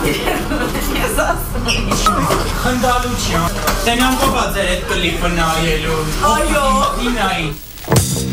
Ես ասում եմ։ Խնդալու չի, տենան կոպած էր էդ կլիպը նայելու։ Այո։ Ինայի։